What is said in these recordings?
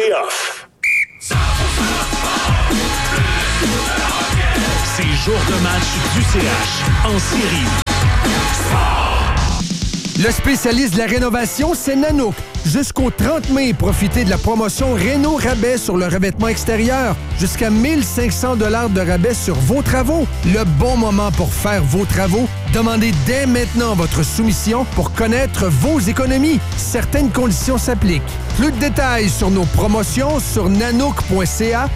playoffs. C'est jour de match du CH en série. Le spécialiste de la rénovation, c'est Nanook. Jusqu'au 30 mai, profitez de la promotion Réno Rabais sur le revêtement extérieur. Jusqu'à 1500 $ de rabais sur vos travaux. Le bon moment pour faire vos travaux. Demandez dès maintenant votre soumission pour connaître vos économies. Certaines conditions s'appliquent. Plus de détails sur nos promotions sur nanook.ca,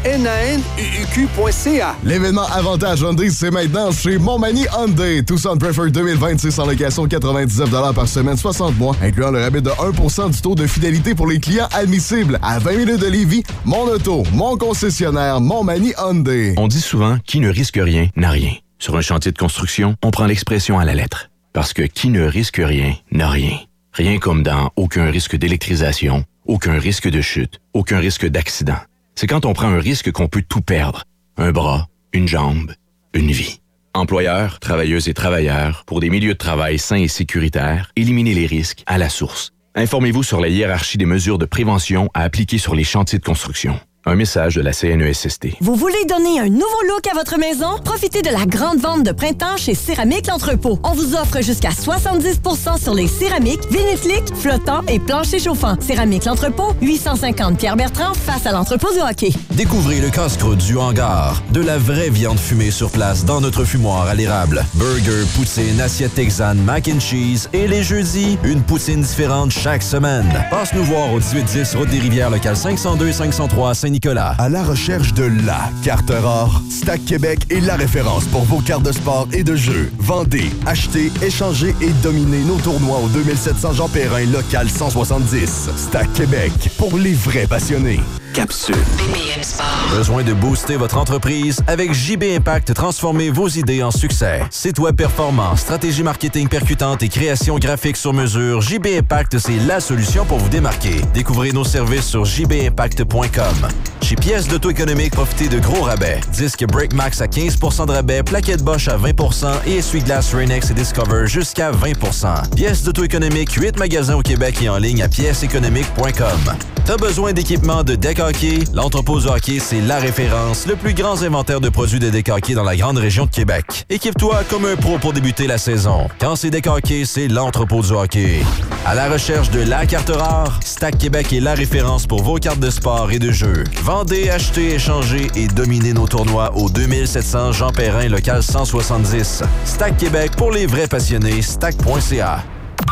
naneuq.ca. L'événement Avantage Hyundai, c'est maintenant chez Montmagny Hyundai. Tucson Preferred 2026 en location 99 $ par semaine, 60 mois, incluant le rabais de 1% du taux de fidélité pour les clients admissibles. À 20 minutes de Lévis, mon auto, mon concessionnaire, Montmagny Hyundai. On dit souvent, qui ne risque rien n'a rien. Sur un chantier de construction, on prend l'expression à la lettre. Parce que qui ne risque rien n'a rien. Rien comme dans aucun risque d'électrisation, aucun risque de chute, aucun risque d'accident. C'est quand on prend un risque qu'on peut tout perdre. Un bras, une jambe, une vie. Employeurs, travailleuses et travailleurs, pour des milieux de travail sains et sécuritaires, éliminez les risques à la source. Informez-vous sur la hiérarchie des mesures de prévention à appliquer sur les chantiers de construction. Un message de la CNESST. Vous voulez donner un nouveau look à votre maison? Profitez de la grande vente de printemps chez Céramique L'Entrepôt. On vous offre jusqu'à 70% sur les céramiques, vinifliques, flottants et planchers chauffants. Céramique L'Entrepôt, 850 Pierre-Bertrand, face à l'entrepôt de hockey. Découvrez le casse-croûte du hangar. De la vraie viande fumée sur place dans notre fumoir à l'érable. Burger, poutine, assiette texane, mac and cheese et les jeudis, une poutine différente chaque semaine. Passe nous voir au 1810 Route des Rivières, local 502 et 503 à Saint-Nicolas. À la recherche de la carte rare, Stack Québec est la référence pour vos cartes de sport et de jeu. Vendez, achetez, échangez et dominez nos tournois au 2700 Jean Perrin, local 170. Stack Québec, pour les vrais passionnés. Capsule. BPM Sport. Besoin de booster votre entreprise? Avec JB Impact, transformez vos idées en succès. Site web performant, stratégie marketing percutante et création graphique sur mesure, JB Impact, c'est la solution pour vous démarquer. Découvrez nos services sur jbimpact.com. Chez Pièces d'Auto Économique, profitez de gros rabais. Disque Break Max à 15% de rabais, plaquettes Bosch à 20% et essuie-glace Rain-X et Discover jusqu'à 20%. Pièces d'Auto Économique, 8 magasins au Québec et en ligne à pièceséconomique.com. T'as besoin d'équipements de deck hockey? L'entrepôt du hockey, c'est la référence. Le plus grand inventaire de produits de deck hockey dans la grande région de Québec. Équipe-toi comme un pro pour débuter la saison. Quand c'est deck hockey, c'est l'entrepôt du hockey. À la recherche de la carte rare, Stack Québec est la référence pour vos cartes de sport et de jeu. Vendez, achetez, échangez et dominez nos tournois au 2700 Jean Perrin, local 170. Stack Québec, pour les vrais passionnés, stack.ca.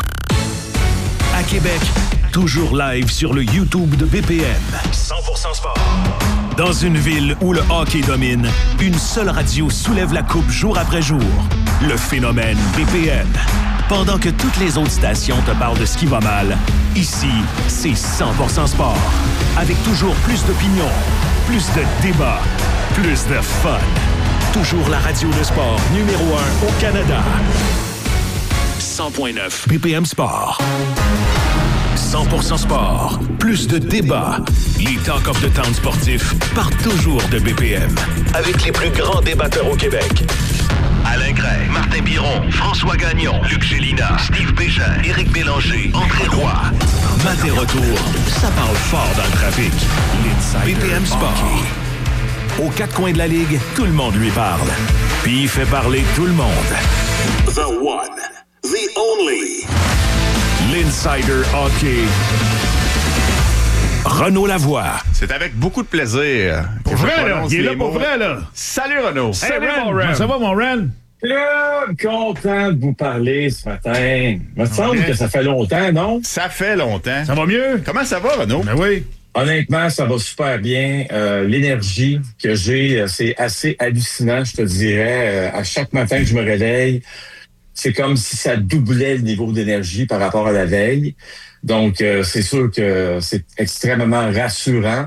À Québec, toujours live sur le YouTube de BPM. 100% sport. Dans une ville où le hockey domine, une seule radio soulève la coupe jour après jour. Le phénomène BPM. Pendant que toutes les autres stations te parlent de ce qui va mal, ici, c'est 100% sport. Avec toujours plus d'opinions, plus de débats, plus de fun. Toujours la radio de sport numéro 1 au Canada. 100.9 BPM Sport. 100% sport. Plus de débats. Les Talk of the Town sportifs partent toujours de BPM. Avec les plus grands débatteurs au Québec. Alain Gray, Martin Biron, François Gagnon, Luc Gélina, Steve Bégin, Éric Bélanger, André Roy. Matin retour, ça parle fort dans le trafic. BPM Sport. Aux quatre coins de la ligue, tout le monde lui parle. Puis il fait parler tout le monde. The one, the only. L'Insider Hockey. Renaud Lavoie. C'est avec beaucoup de plaisir. Pour vrai, là. Il est là pour vrai, là. Salut, Renaud. Salut, mon Ren. Ça va, mon Ren? Content de vous parler ce matin. Il me semble que ça fait longtemps, non? Ça fait longtemps. Ça va mieux? Comment ça va, Renaud? Ben oui. Honnêtement, ça va super bien. L'énergie que j'ai, c'est assez hallucinant, je te dirais. À chaque matin que je me réveille, c'est comme si ça doublait le niveau d'énergie par rapport à la veille. Donc, c'est sûr que c'est extrêmement rassurant.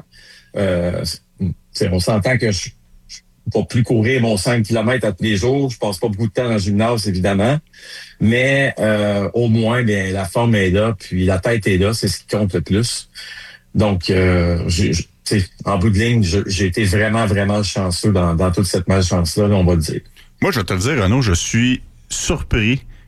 On s'entend que je ne vais plus courir mon 5 km à tous les jours. Je passe pas beaucoup de temps dans le gymnase, évidemment. Mais au moins, bien, la forme est là, puis la tête est là. C'est ce qui compte le plus. Donc, en bout de ligne, j'ai été vraiment, vraiment chanceux dans toute cette malchance-là, on va le dire. Moi, je vais te le dire, Renaud, je suis surpris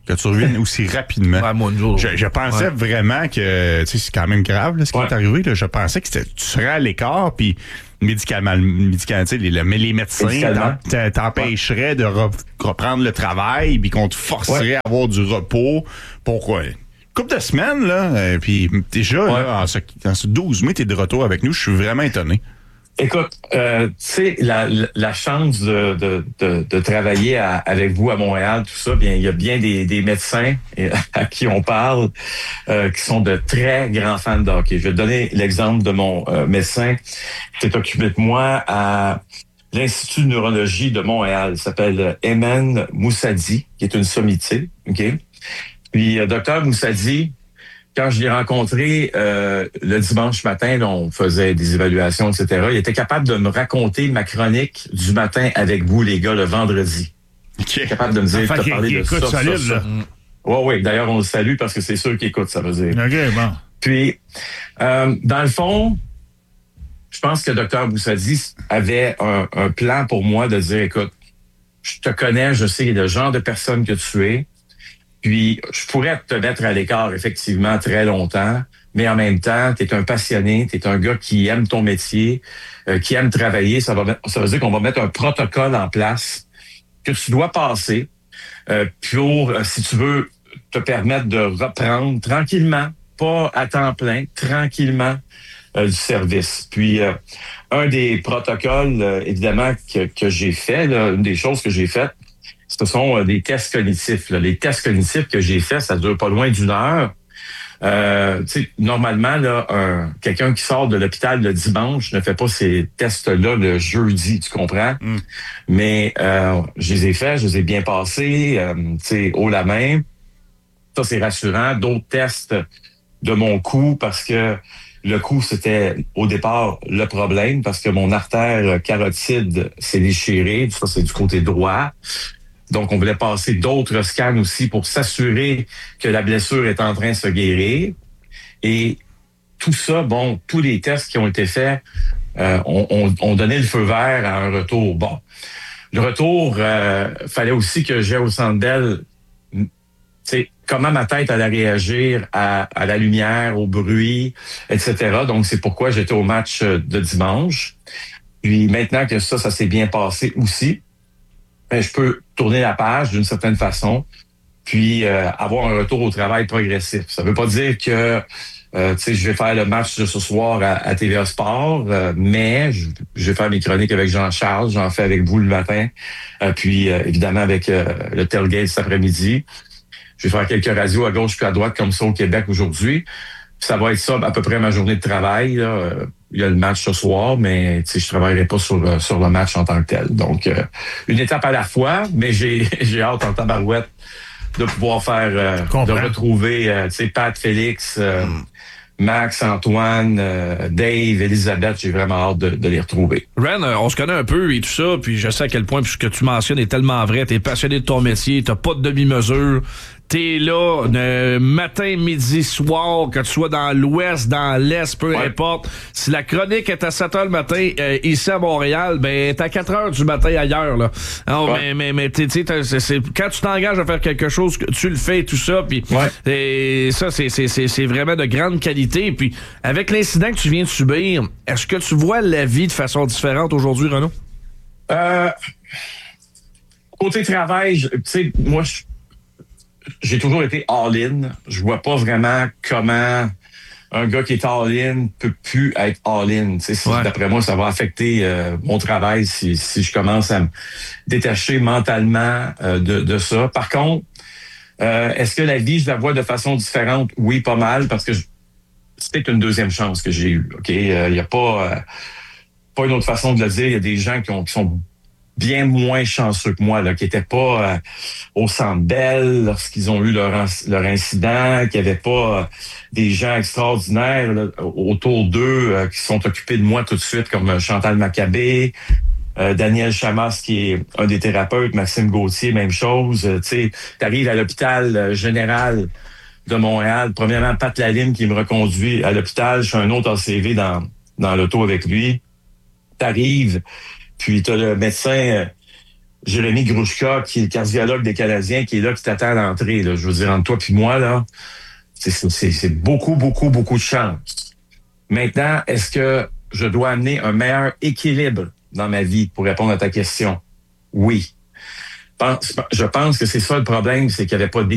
que tu reviennes aussi rapidement. Ouais, moi, je pensais vraiment que, tu sais, c'est quand même grave, là, ce qui est arrivé, là. Je pensais que tu serais à l'écart, puis médicalement, tu sais, les médecins t'empêcheraient de reprendre le travail, puis qu'on te forcerait à avoir du repos pour couple de semaines, là, puis déjà, là, en ce 12 mai, t'es de retour avec nous. Je suis vraiment étonné. Écoute, tu sais, la chance de travailler avec vous à Montréal, tout ça, bien, il y a bien des médecins à qui on parle qui sont de très grands fans de hockey. Je vais te donner l'exemple de mon médecin qui est occupé de moi à l'Institut de neurologie de Montréal. Il s'appelle Emen Moussadi, qui est une sommité, OK? Puis, Dr Moussadi, quand je l'ai rencontré le dimanche matin, là, on faisait des évaluations, etc., il était capable de me raconter ma chronique du matin avec vous, les gars, le vendredi. Il est capable de me dire, t'as parlé de ça. Oui, d'ailleurs, on le salue parce que c'est sûr qu'il écoute, ça veut dire. OK, bon. Puis, dans le fond, je pense que Dr Moussadi avait un plan pour moi de dire, écoute, je te connais, je sais le genre de personne que tu es. Puis, je pourrais te mettre à l'écart, effectivement, très longtemps, mais en même temps, tu es un passionné, tu es un gars qui aime ton métier, qui aime travailler. Ça veut dire qu'on va mettre un protocole en place que tu dois passer pour, si tu veux, te permettre de reprendre tranquillement, pas à temps plein, tranquillement, du service. Puis, un des protocoles, évidemment, que j'ai fait, là, une des choses que j'ai faites, ce sont des tests cognitifs. Là. Les tests cognitifs que j'ai faits, ça dure pas loin d'1 heure. Normalement, là, quelqu'un qui sort de l'hôpital le dimanche ne fait pas ces tests-là le jeudi, tu comprends? Mais je les ai faits, je les ai bien passés, haut la main. Ça, c'est rassurant. D'autres tests de mon cou, parce que le cou, c'était au départ le problème, parce que mon artère carotide s'est déchirée. Ça, c'est du côté droit. Donc, on voulait passer d'autres scans aussi pour s'assurer que la blessure est en train de se guérir. Et tout ça, bon, tous les tests qui ont été faits ont donné le feu vert à un retour. Bon, le retour, fallait aussi que j'aie au Centre Bell, tu sais, comment ma tête allait réagir à la lumière, au bruit, etc. Donc, c'est pourquoi j'étais au match de dimanche. Puis maintenant que ça s'est bien passé aussi, ben, je peux tourner la page d'une certaine façon, puis avoir un retour au travail progressif. Ça veut pas dire que je vais faire le match de ce soir à TVA Sport, mais je vais faire mes chroniques avec Jean-Charles, j'en fais avec vous le matin, puis évidemment avec le tailgate cet après-midi. Je vais faire quelques radios à gauche puis à droite comme ça au Québec aujourd'hui. Ça va être ça à peu près ma journée de travail. Là. Il y a le match ce soir, mais je travaillerai pas sur le match en tant que tel. Donc, une étape à la fois, mais j'ai hâte en tabarouette de pouvoir faire, de retrouver Pat, Félix, Max, Antoine, Dave, Elisabeth. J'ai vraiment hâte de les retrouver. Ren, on se connaît un peu et tout ça, puis je sais à quel point ce que tu mentionnes est tellement vrai. T'es passionné de ton métier, t'as pas de demi-mesure. T'es là matin, midi, soir, que tu sois dans l'ouest, dans l'est, peu importe. Si la chronique est à 7h le matin ici à Montréal, ben t'es à 4h du matin ailleurs. Là. Alors, mais c'est quand tu t'engages à faire quelque chose, tu le fais et tout ça, puis ça c'est vraiment de grande qualité. Puis avec l'incident que tu viens de subir, est-ce que tu vois la vie de façon différente aujourd'hui, Renaud? Côté travail, tu sais, moi j'ai toujours été all-in. Je vois pas vraiment comment un gars qui est all-in peut plus être all-in. D'après moi, ça va affecter mon travail si je commence à me détacher mentalement de ça. Par contre, est-ce que la vie, je la vois de façon différente? Oui, pas mal, parce que c'est une deuxième chance que j'ai eue. OK? Il y a pas une autre façon de le dire. Il y a des gens qui sont bien moins chanceux que moi, là, qui étaient pas au Centre Bell lorsqu'ils ont eu leur incident, qui n'avaient pas des gens extraordinaires là, autour d'eux qui sont occupés de moi tout de suite, comme Chantal Maccabé, Daniel Chamas, qui est un des thérapeutes, Maxime Gauthier, même chose. Tu arrives à l'hôpital général de Montréal, premièrement, Pat Lalime qui me reconduit à l'hôpital, je fais un autre ACV dans l'auto avec lui. T'arrives, puis t'as le médecin Jérémy Grouchka, qui est le cardiologue des Canadiens, qui est là, qui t'attend à l'entrée. Là. Je veux dire, entre toi puis moi, là, c'est beaucoup, beaucoup, beaucoup de chance. Maintenant, est-ce que je dois amener un meilleur équilibre dans ma vie pour répondre à ta question? Oui. Je pense que c'est ça le problème, c'est qu'il n'y avait pas